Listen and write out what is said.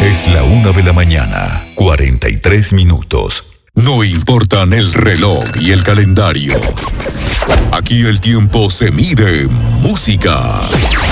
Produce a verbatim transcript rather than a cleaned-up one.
Es la una de la mañana, cuarenta y tres minutos. No importan el reloj y el calendario. Aquí el tiempo se mide en música.